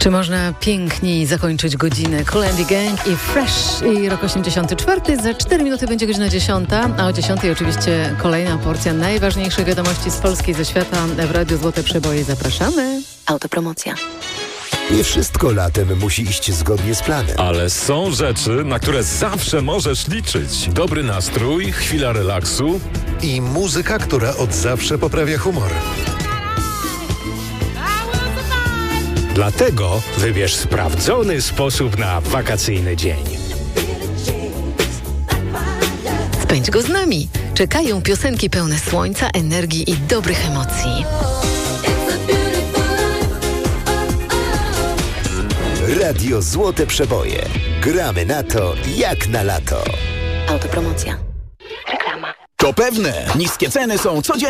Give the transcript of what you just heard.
Czy można piękniej zakończyć godzinę? Kool and the Gang i Fresh i rok 84. Za 4 minuty będzie godzina 10, a o 10 oczywiście kolejna porcja najważniejszych wiadomości z Polski i ze świata w Radiu Złote Przeboje. Zapraszamy. Autopromocja. Nie wszystko latem musi iść zgodnie z planem. Ale są rzeczy, na które zawsze możesz liczyć. Dobry nastrój, chwila relaksu I muzyka, która od zawsze poprawia humor. Dlatego wybierz sprawdzony sposób na wakacyjny dzień. Spędź go z nami. Czekają piosenki pełne słońca, energii i dobrych emocji. Radio Złote Przeboje. Gramy na to jak na lato. Autopromocja. Reklama. To pewne, niskie ceny są codziennie.